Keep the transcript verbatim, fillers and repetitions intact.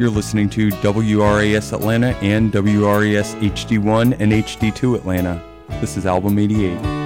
You're listening to W R A S Atlanta and W R A S H D one and H D two Atlanta. This is Album eighty-eight.